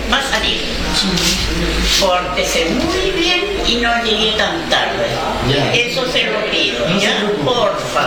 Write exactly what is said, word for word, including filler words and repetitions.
va a salir. Pórtese muy bien y no llegue tan tarde. Ya. Eso se lo pido, No se ¿ya? preocupe. Por